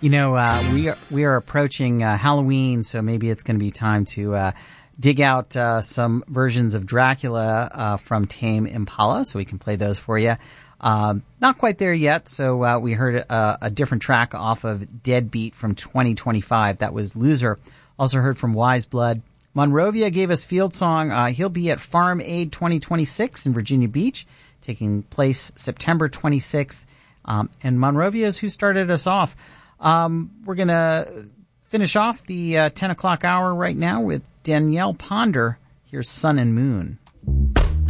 We are approaching Halloween, so maybe it's going to be time to dig out some versions of Dracula from Tame Impala, so we can play those for you. Not quite there yet, so we heard a different track off of Deadbeat from 2025. That was Loser. Also heard from Wise Blood. Monrovia gave us Field Song. He'll be at Farm Aid 2026 in Virginia Beach, taking place September 26th. And Monrovia is who started us off. We're going to finish off the 10 o'clock hour right now with Danielle Ponder. Here's Sun and Moon.